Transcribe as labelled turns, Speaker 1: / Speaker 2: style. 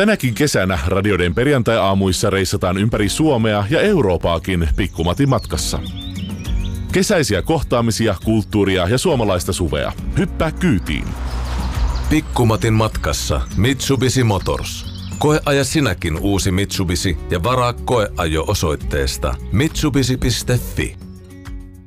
Speaker 1: Tänäkin kesänä radioiden perjantai-aamuissa reissataan ympäri Suomea ja Euroopaakin Pikkumatin matkassa. Kesäisiä kohtaamisia, kulttuuria ja suomalaista suvea. Hyppää kyytiin.
Speaker 2: Pikkumatin matkassa Mitsubishi Motors. Koeaja sinäkin uusi Mitsubishi ja varaa koeajo osoitteesta mitsubishi.fi.